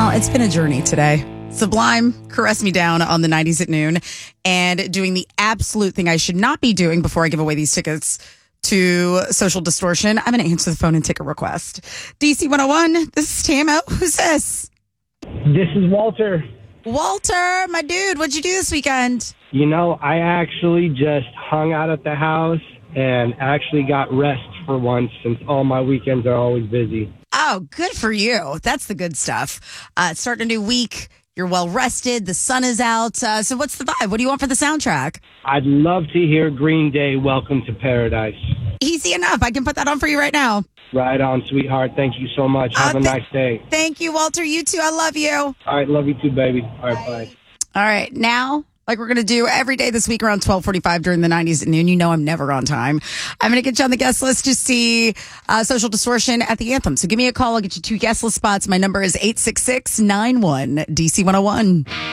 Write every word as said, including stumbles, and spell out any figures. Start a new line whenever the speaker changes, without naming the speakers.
Well, it's been a journey today. Sublime caressed me down on the nineties at noon and doing the absolute thing I should not be doing before I give away these tickets to Social Distortion. I'm going to answer the phone and take a request. D C one oh one, this is Tamo. Who's this?
This is Walter.
Walter, my dude, what'd you do this weekend?
You know, I actually just hung out at the house and actually got rest for once since all my weekends are always busy.
Oh, good for you. That's the good stuff. Uh, starting a new week. You're well rested. The sun is out. Uh, so what's the vibe? What do you want for the soundtrack?
I'd love to hear Green Day, Welcome to Paradise.
Easy enough. I can put that on for you right now.
Right on, sweetheart. Thank you so much. Have
uh,
a
th-
nice day.
Thank you, Walter. You too. I love you.
All right. Love you too, baby. All right. Bye.
All right. Now, like we're going to do every day this week around twelve forty-five during the nineties at noon. You know I'm never on time. I'm going to get you on the guest list to see uh, Social Distortion at the Anthem. So give me a call. I'll get you two guest list spots. My number is eight six six nine one D C one oh one.